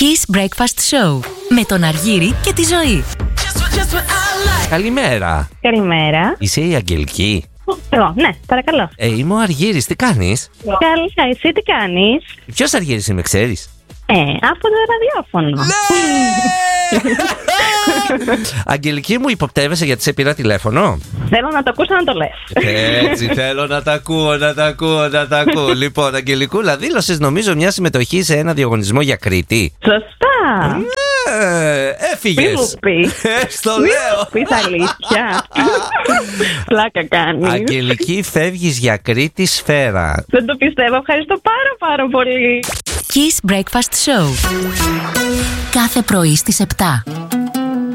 Kiss Breakfast Show με τον Αργύρη και τη Ζωή. Καλημέρα. Καλημέρα. Είσαι η Αγγελική? Εγώ, ναι, παρακαλώ. Είμαι ο Αργύρης, τι κάνεις? Καλά, εσύ τι κάνεις? Ποιος Αργύρης είμαι, ξέρεις? Από το ραδιόφωνο. Αγγελική μου, υποπτεύεσαι γιατί σε πήρα τηλέφωνο? Θέλω να το ακούσω να το λες. Έτσι, θέλω να τα ακούω. Λοιπόν, Αγγελικούλα, δήλωσες νομίζω μια συμμετοχή σε ένα διαγωνισμό για Κρήτη. Σωστά. Έφυγες. Μη μου πεις. Στο λέω. Μη μου πεις αλήθεια. Πλάκα κάνεις. Αγγελική, φεύγεις για Κρήτη σφαίρα. Δεν το πιστεύω, ευχαριστώ πάρα πολύ. Kiss Breakfast Show. Κάθε πρωί στις 7.